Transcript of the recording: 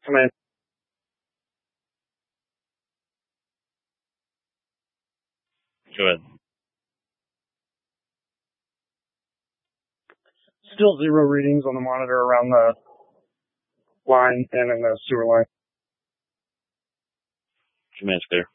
Command. Go ahead. Still 0 readings on the monitor around the line and in the sewer line. Command's clear.